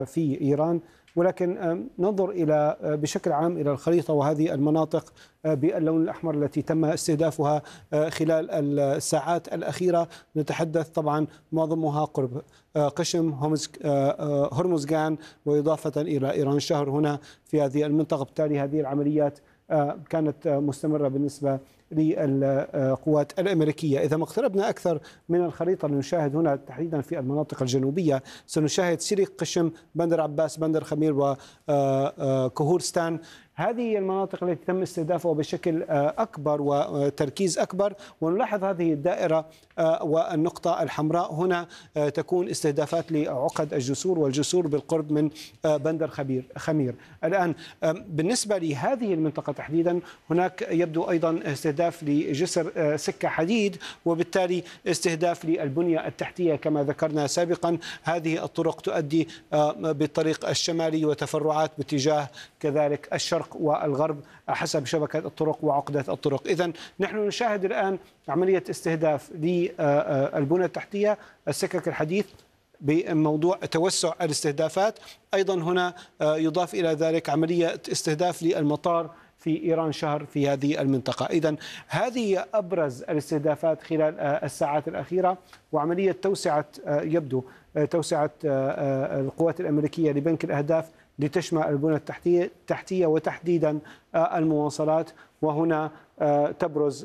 في إيران، ولكن ننظر إلى بشكل عام إلى الخريطة وهذه المناطق باللون الأحمر التي تم استهدافها خلال الساعات الأخيرة. نتحدث طبعا معظمها قرب قشم، هرمزغان، وإضافة إلى إيران شهر هنا في هذه المنطقة. بالتالي هذه العمليات كانت مستمرة بالنسبة للقوات الأمريكية. إذا ما اقتربنا أكثر من الخريطة اللي نشاهد هنا تحديدا في المناطق الجنوبية، سنشاهد سيريك، قشم، بندر عباس، بندر خمير، وكهورستان. هذه المناطق التي تم استهدافها بشكل أكبر وتركيز أكبر. ونلاحظ هذه الدائرة والنقطة الحمراء هنا تكون استهدافات لعقد الجسور، والجسور بالقرب من بندر خمير. الآن بالنسبة لهذه المنطقة تحديدا هناك يبدو أيضا استهداف لجسر سكة حديد، وبالتالي استهداف للبنية التحتية كما ذكرنا سابقا. هذه الطرق تؤدي بالطريق الشمالي وتفرعات باتجاه كذلك الشرق والغرب حسب شبكة الطرق وعقدة الطرق. إذن نحن نشاهد الآن عملية استهداف للبنى التحتية، السكك الحديث، بموضوع توسع الاستهدافات. أيضا هنا يضاف إلى ذلك عملية استهداف للمطار في إيران شهر في هذه المنطقة. إذن هذه أبرز الاستهدافات خلال الساعات الأخيرة، وعملية يبدو توسعة القوات الأمريكية لبنك الأهداف لتشمل البنى التحتية وتحديدا المواصلات. وهنا تبرز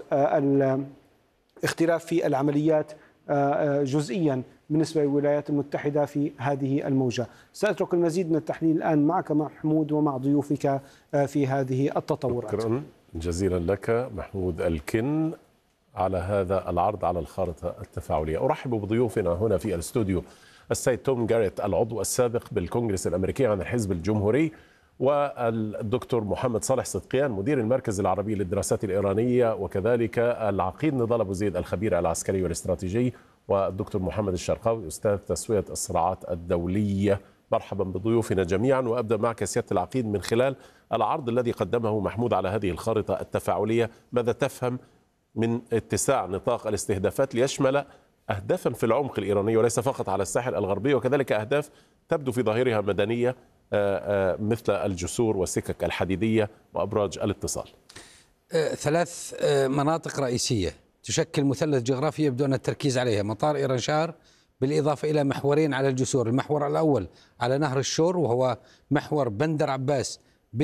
الاختلاف في العمليات جزئيا بالنسبة للولايات المتحدة في هذه الموجة. سأترك المزيد من التحليل الآن معك محمود ومع ضيوفك في هذه التطورات. شكرا جزيلا لك محمود الكن على هذا العرض على الخارطة التفاعلية. أرحب بضيوفنا هنا في الاستوديو السيد توم جاريت العضو السابق بالكونغرس الأمريكي عن الحزب الجمهوري، والدكتور محمد صالح صدقيان مدير المركز العربي للدراسات الإيرانية، وكذلك العقيد نضال أبو زيد الخبير العسكري والاستراتيجي، والدكتور محمد الشرقاوي أستاذ تسوية الصراعات الدولية. مرحبا بضيوفنا جميعا. وأبدأ معك سيادة العقيد من خلال العرض الذي قدمه محمود على هذه الخارطة التفاعلية. ماذا تفهم من اتساع نطاق الاستهدافات ليشمل أهدافا في العمق الإيراني وليس فقط على الساحل الغربي، وكذلك أهداف تبدو في ظاهرها مدنية مثل الجسور والسكك الحديدية وأبراج الاتصال؟ ثلاث مناطق رئيسية تشكل مثلث جغرافي يبدو أن التركيز عليها: مطار إيران شهر، بالإضافة إلى محورين على الجسور. المحور الأول على نهر الشور وهو محور بندر عباس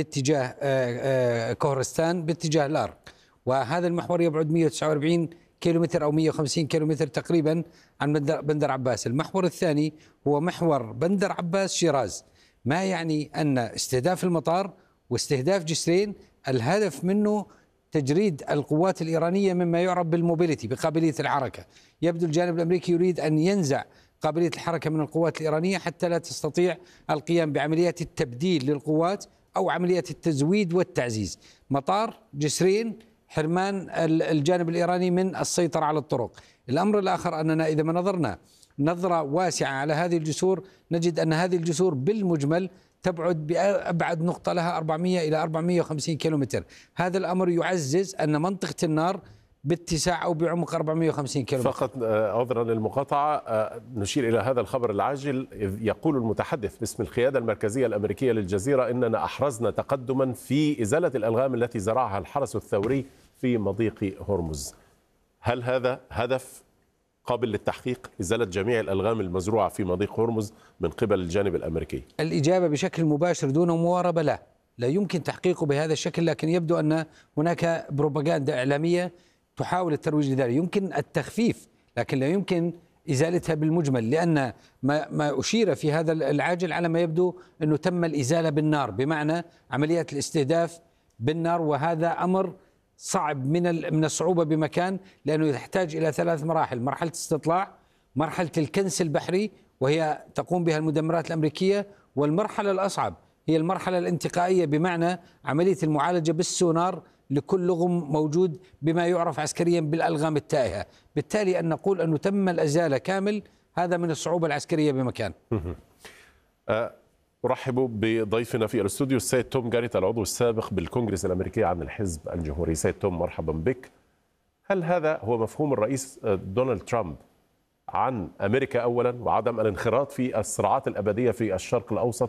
باتجاه كهرستان باتجاه لارق، وهذا المحور يبعد 149 كيلومتر أو 150 كيلومتر تقريبا عن بندر عباس. المحور الثاني هو محور بندر عباس شيراز، ما يعني أن استهداف المطار واستهداف جسرين الهدف منه تجريد القوات الإيرانية مما يعرف بالموبيليتي، بقابلية الحركة. يبدو الجانب الأمريكي يريد أن ينزع قابلية الحركة من القوات الإيرانية حتى لا تستطيع القيام بعمليات التبديل للقوات أو عمليات التزويد والتعزيز. مطار، جسرين، حرمان الجانب الإيراني من السيطرة على الطرق. الأمر الآخر أننا إذا ما نظرنا نظرة واسعة على هذه الجسور نجد أن هذه الجسور بالمجمل تبعد بأبعد نقطة لها 400 إلى 450 كيلومتر. هذا الأمر يعزز أن منطقة النار باتساع أو بعمق 450 كيلومتر. فقط عذرا للمقاطعة، نشير إلى هذا الخبر العاجل. يقول المتحدث باسم القيادة المركزية الأمريكية للجزيرة إننا أحرزنا تقدما في إزالة الألغام التي زرعها الحرس الثوري في مضيق هرمز. هل هذا هدف قابل للتحقيق، إزالة جميع الألغام المزروعة في مضيق هرمز من قبل الجانب الأمريكي؟ الإجابة بشكل مباشر دون مواربة لا يمكن تحقيقه بهذا الشكل، لكن يبدو أن هناك بروباغندا إعلامية تحاول الترويج لذلك. يمكن التخفيف لكن لا يمكن إزالتها بالمجمل، لأن ما أشير في هذا العاجل على ما يبدو أنه تم الإزالة بالنار، بمعنى عمليات الاستهداف بالنار، وهذا أمر صعب من الصعوبة بمكان، لأنه يحتاج إلى ثلاث مراحل: مرحلة استطلاع، مرحلة الكنس البحري وهي تقوم بها المدمرات الأمريكية، والمرحلة الأصعب هي المرحلة الانتقائية، بمعنى عملية المعالجة بالسونار لكل لغم موجود بما يعرف عسكريا بالألغام التائهة. بالتالي أن نقول أنه تم الإزالة كامل هذا من الصعوبة العسكرية بمكان. أرحب بضيفنا في الاستوديو السيد توم جاريت العضو السابق بالكونغرس الأمريكي عن الحزب الجمهوري. سيد توم مرحبا بك. هل هذا هو مفهوم الرئيس دونالد ترامب عن أمريكا أولا وعدم الانخراط في الصراعات الأبدية في الشرق الأوسط،